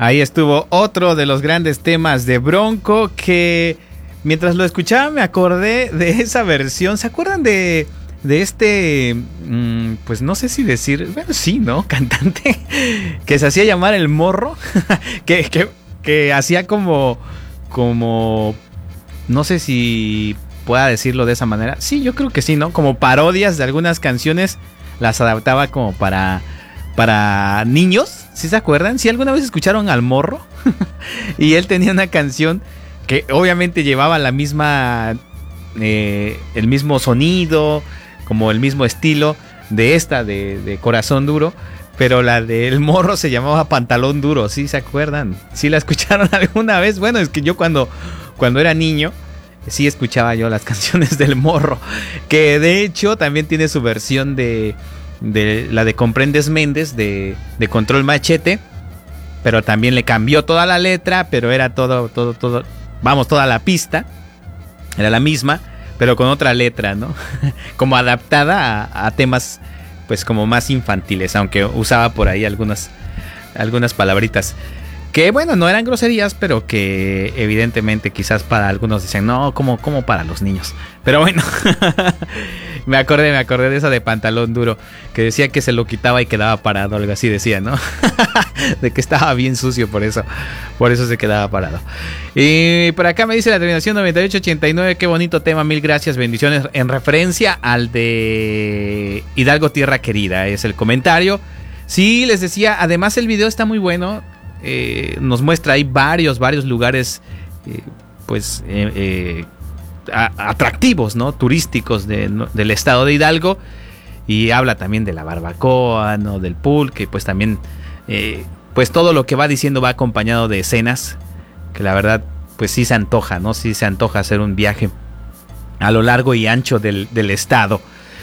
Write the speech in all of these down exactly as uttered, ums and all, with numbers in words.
Ahí estuvo otro de los grandes temas de Bronco que mientras lo escuchaba me acordé de esa versión. ¿Se acuerdan de, de este, mmm, pues no sé si decir, bueno sí, ¿no? Cantante que se hacía llamar El Morro, que, que, que hacía como, como, no sé si pueda decirlo de esa manera. Sí, yo creo que sí, ¿no? Como parodias de algunas canciones, las adaptaba como para, para niños. ¿Sí se acuerdan? ¿Sí alguna vez escucharon al Morro? Y él tenía una canción que obviamente llevaba la misma, eh, el mismo sonido, como el mismo estilo de esta, de, de Corazón Duro, pero la del Morro se llamaba Pantalón Duro. ¿Sí se acuerdan? ¿Sí la escucharon alguna vez? Bueno, es que yo cuando, cuando era niño sí escuchaba yo las canciones del Morro, que de hecho también tiene su versión de... de la de Comprendes Méndez de, de Control Machete, pero también le cambió toda la letra, pero era todo, todo, todo, vamos, toda la pista era la misma, pero con otra letra, ¿no? Como adaptada a, a temas pues como más infantiles, aunque usaba por ahí algunas, algunas palabritas que bueno, no eran groserías, pero que evidentemente quizás para algunos dicen, no, como, como para los niños. Pero bueno, me acordé, me acordé de esa de Pantalón Duro, que decía que se lo quitaba y quedaba parado, algo así decía, ¿no? De que estaba bien sucio, por eso, por eso se quedaba parado. Y por acá me dice la terminación noventa y ocho ochenta y nueve, qué bonito tema, mil gracias, bendiciones, en referencia al de Hidalgo Tierra Querida, es el comentario. Sí, les decía, además el video está muy bueno. Eh, nos muestra ahí varios, varios lugares eh, pues eh, eh, a, atractivos, ¿no? Turísticos de, no, del estado de Hidalgo, y habla también de la barbacoa, ¿no? Del pulque, pues también eh, pues todo lo que va diciendo va acompañado de escenas que la verdad pues sí se antoja, ¿no? Sí se antoja hacer un viaje a lo largo y ancho del, del estado.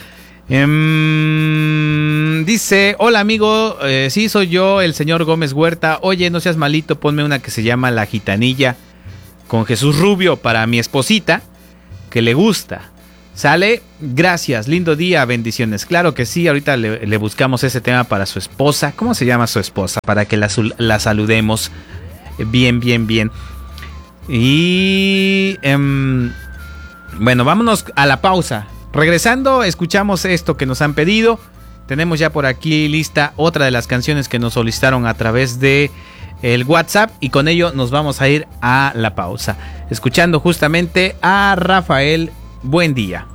Um, dice, hola amigo, eh, sí soy yo, el señor Gómez Huerta. Oye, no seas malito, ponme una que se llama La Gitanilla con Jesús Rubio para mi esposita, que le gusta. ¿Sale? Gracias, lindo día, bendiciones. Claro que sí, ahorita le, le buscamos ese tema para su esposa. ¿Cómo se llama su esposa? Para que la, la saludemos bien, bien, bien. Y um, bueno, vámonos a la pausa. Regresando, escuchamos esto que nos han pedido. Tenemos ya por aquí lista otra de las canciones que nos solicitaron a través de el WhatsApp, y con ello nos vamos a ir a la pausa, escuchando justamente a Rafael Buendía.